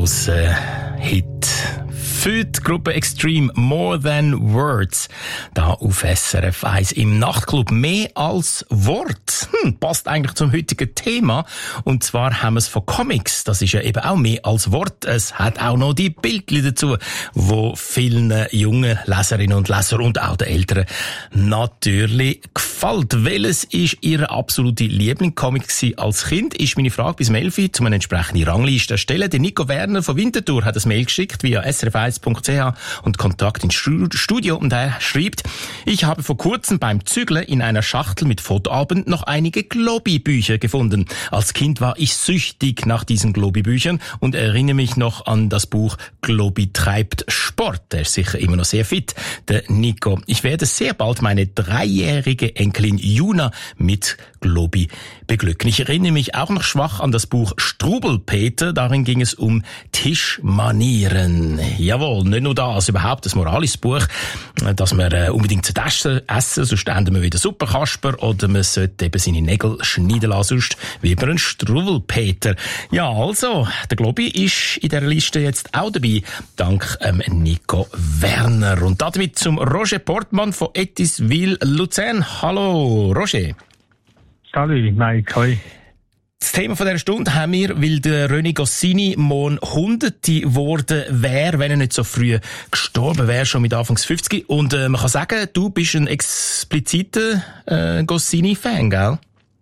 grosser Hit für die Gruppe Extreme, More Than Words, da auf SRF 1 im Nachtclub. Mehr als Wort. Passt eigentlich zum heutigen Thema. Und zwar haben wir es von Comics. Das ist ja eben auch mehr als Wort. Es hat auch noch die Bildchen dazu, wo vielen jungen Leserinnen und Leser und auch den Eltern natürlich gefällt. Welches ist Ihre absolute Lieblingscomic als Kind? Ist meine Frage bis 11 zu einer entsprechenden Rangliste erstellen. Der Nico Werner von Winterthur hat ein Mail geschickt via srf1.ch und Kontakt ins Studio und er schreibt: Ich habe vor kurzem beim Zügeln in einer Schachtel mit Fotoalben noch einige Globi-Bücher gefunden. Als Kind war ich süchtig nach diesen Globi-Büchern und erinnere mich noch an das Buch Globi treibt Sport. Der ist sicher immer noch sehr fit, der Nico. Ich werde sehr bald meine 3-jährige Enkelin Juna mit Globi beglücken. Ich erinnere mich auch noch schwach an das Buch Strubelpeter. Darin ging es um Tischmanieren. Jawohl, nicht nur das, überhaupt ein moralisches Buch, dass man unbedingt zu essen, sonst enden wir wieder Superkasper, oder man sollte eben seine Nägel schneiden lassen, sonst wie bei einem Strubelpeter. Ja, also, der Globi ist in dieser Liste jetzt auch dabei, dank Nico Werner. Und damit zum Roger Portmann von Etiswil, Luzern. Hallo, Roger. Salut, Mike, hoi. Das Thema von dieser Stunde haben wir, weil der René Goscinny morgen 100 geworden wäre, wenn er nicht so früh gestorben wäre, schon mit Anfangs 50. Und man kann sagen, du bist ein expliziter Goscinny-Fan, gell?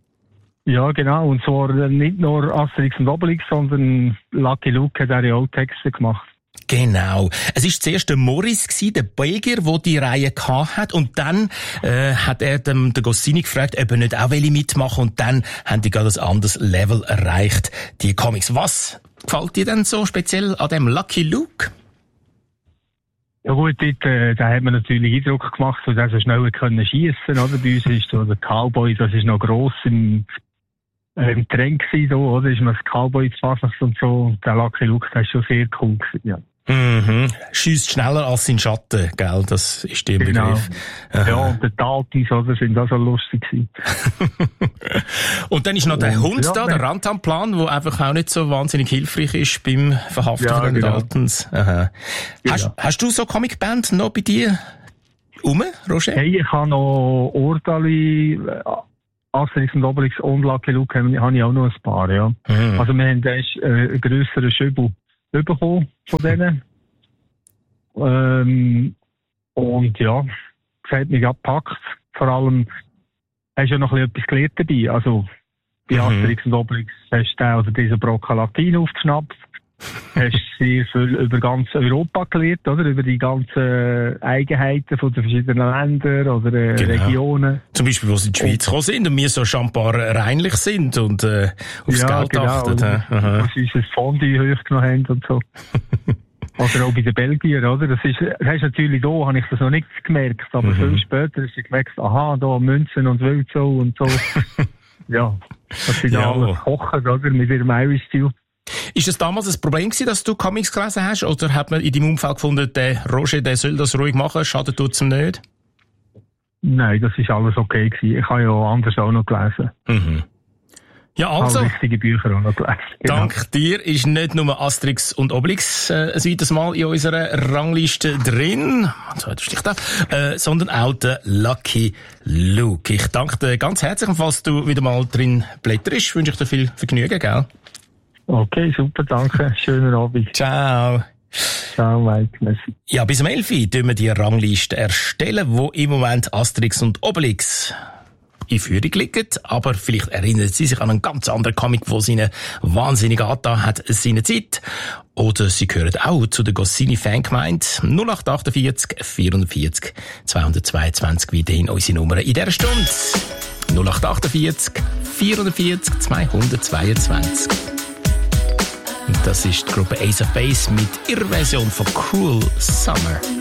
Ja, genau. Und zwar nicht nur Asterix und Obelix, sondern Lucky Luke hat auch auch Texte gemacht. Genau. Es war zuerst der Morris, der Belgier, der die Reihe hatte. Und dann hat er den Goscinny gefragt, ob er nicht auch mitmachen will. Und dann haben die gerade ein anderes Level erreicht, die Comics. Was gefällt dir denn so speziell an dem Lucky Luke? Ja gut, dort, da hat man natürlich Eindruck gemacht, dass er so schnell schiessen konnte, oder? Bei uns ist so der Cowboy, das ist noch gross im Trend gewesen, so, oder? Ist man das Cowboy zu fassen und so. Der Lucky Luke, das ist schon sehr cool gewesen, ja. Mhm. Schiesst schneller als sein Schatten, gell? Das ist der Begriff. Aha. Ja, und der Taltis, oder? Sind auch so lustig gewesen. Und dann ist noch der Hund da, der Rantanplan, der einfach auch nicht so wahnsinnig hilfreich ist beim Verhaften von den Daltons. Aha. Genau. Hast du so Comicband noch bei dir Roger? Hey, ich habe noch Ordali, Asterix und Obelix und Lucky Luke habe ich auch noch ein paar, ja. Mhm. Also wir haben einen grösseren Schübel bekommen von denen. Und ja, das hat mich gepackt. Vor allem hast du ja noch etwas gelernt dabei. Also bei Asterix und Obelix hast du also diesen Brocken Latin aufgeschnappt. Hast sehr viel über ganz Europa gelernt, oder? Über die ganzen Eigenheiten von den verschiedenen Ländern oder Regionen. Zum Beispiel, wo sie in die Schweiz gekommen sind und wir so schambar reinlich sind und aufs Geld achten. Wo sie unser Fondue hochgenommen haben und so. Oder auch bei den Belgiern, oder? Das hast natürlich da, habe ich das noch nicht gemerkt, aber viel später hast du gemerkt, aha, da Münzen und Wölzo und so. Ja, das sind alle Kochen, oder? Mit ihrem Irish-Stil. Ist es damals ein Problem gewesen, dass du Comics gelesen hast? Oder hat man in deinem Umfeld gefunden, der Roger, der soll das ruhig machen, schadet tut's ihm nicht? Nein, das ist alles okay gewesen. Ich habe ja anders auch noch gelesen. Mhm. Ja, also. Richtige Bücher auch noch gelesen. Genau. Dank dir ist nicht nur Asterix und Obelix ein weiteres Mal in unserer Rangliste drin, sondern auch der Lucky Luke. Ich danke dir ganz herzlich, falls du wieder mal drin blätterst. Wünsche ich dir viel Vergnügen, gell? Okay, super, danke. Schönen Abend. Ciao. Ciao, Mike. Merci. Ja, bis um 11 Uhr tun wir die Rangliste erstellen, wo im Moment Asterix und Obelix in Führung liegen. Aber vielleicht erinnern Sie sich an einen ganz anderen Comic, wo sie Ihnen wahnsinnig angetan hat seine Zeit. Oder Sie gehören auch zu der Goscinny-Fangemeinde. 0848 44 222 weiterhin unsere Nummer in dieser Stunde. 0848 44 222. Und das ist die Gruppe Ace of Base mit ihrer Version von Cruel Summer.